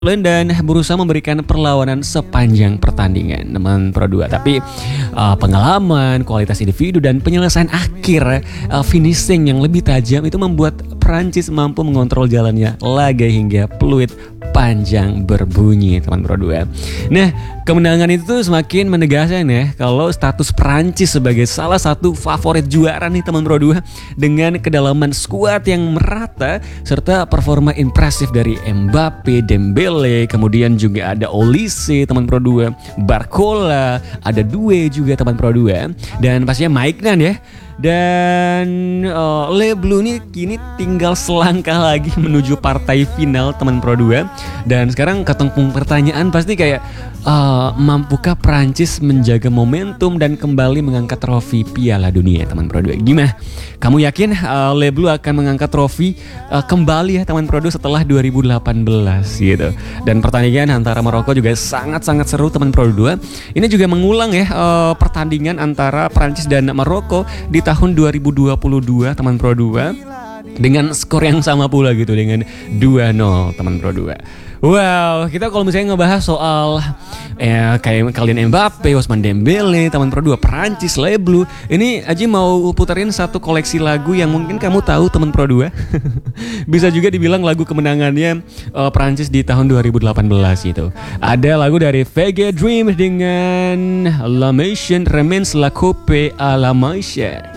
dan berusaha memberikan perlawanan sepanjang pertandingan teman Pro 2. Tapi pengalaman, kualitas individu dan penyelesaian akhir finishing yang lebih tajam itu membuat Prancis mampu mengontrol jalannya laga hingga peluit panjang berbunyi teman Pro 2. Nah, kemenangan itu semakin menegaskan ya kalau status Prancis sebagai salah satu favorit juara nih teman Pro 2 dengan kedalaman skuad yang merata serta performa impresif dari Mbappe, Dembele, kemudian juga ada Olise teman Pro 2, Barcola, ada Due juga teman Pro 2 dan pastinya Maignan ya. Dan Le Bleu ini kini tinggal selangkah lagi menuju partai final teman Pro 2. Dan sekarang ketempung pertanyaan pasti kayak mampukah Prancis menjaga momentum dan kembali mengangkat trofi Piala Dunia teman Pro 2? Gimana? Kamu yakin Le Bleu akan mengangkat trofi kembali ya teman Pro 2 setelah 2018 gitu. Dan pertandingan antara Maroko juga sangat-sangat seru teman Pro 2. Ini juga mengulang ya pertandingan antara Prancis dan Maroko di tahun 2022 teman Pro 2 dengan skor yang sama pula gitu dengan 2-0 teman Pro 2. Wow, kita kalau misalnya ngebahas soal kayak kalian Mbappe, Ousmane Dembele, teman Pro 2, Prancis, Le Bleu, ini Aji mau puterin satu koleksi lagu yang mungkin kamu tahu teman Pro 2. Bisa juga dibilang lagu kemenangannya Prancis di tahun 2018 itu. Ada lagu dari VG Dream dengan La Mission Remains la Coupe à la Manche.